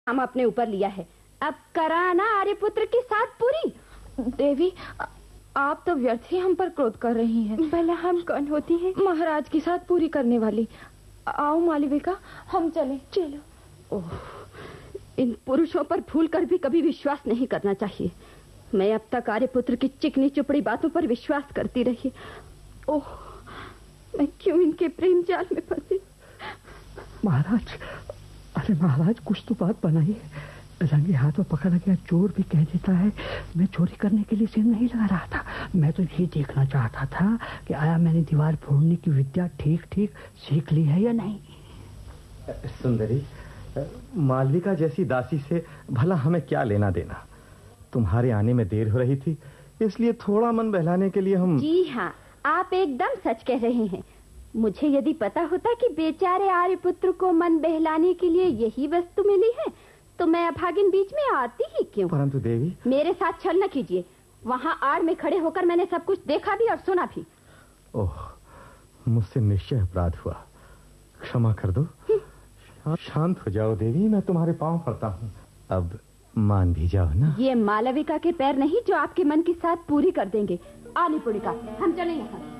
हम अपने ऊपर लिया है, अब कराना आर्यपुत्र की साथ पूरी। देवी, आप तो व्यर्थ ही हम पर क्रोध कर रही हैं। भला हम कौन होती हैं? महाराज की साथ पूरी करने वाली। आओ मालविका, हम चलें। चलो। ओह, इन पुरुषों पर भूलकर भी कभी विश्वास नहीं करना चाहिए। मैं अब तक आर्यपुत्र की चिकनी चुपड़ी बातों पर विश्वास करती रही। ओह, मैं क्यों इनके प्रेम जाल में फंसी? महाराज, अरे महाराज, कुछ तो बात बनाइए। रंगे हाथों पकड़ा गया चोर भी कह देता है मैं चोरी करने के लिए सिर नहीं लगा रहा था। मैं तो ये देखना चाहता था कि आया मैंने दीवार फोड़ने की विद्या ठीक ठीक सीख ली है या नहीं। सुंदरी, मालविका जैसी दासी से भला हमें क्या लेना देना। तुम्हारे आने में देर हो रही थी, इसलिए थोड़ा मन बहलाने के लिए हम। जी हाँ, आप एकदम सच कह रहे हैं। मुझे यदि पता होता कि बेचारे आर्यपुत्र को मन बहलाने के लिए यही वस्तु मिली है तो मैं अभागिन बीच में आती ही क्यों? परंतु देवी, मेरे साथ छल न कीजिए। वहाँ आड़ में खड़े होकर मैंने सब कुछ देखा भी और सुना भी। ओह, मुझसे निश्चय अपराध हुआ, क्षमा कर दो। शांत हो जाओ देवी, मैं तुम्हारे पांव पड़ता हूँ। अब मान भी जाओ ना। ये मालविका के पैर नहीं जो आपके मन की साथ पूरी कर देंगे। आनी पुड़िका, हम चले यहाँ।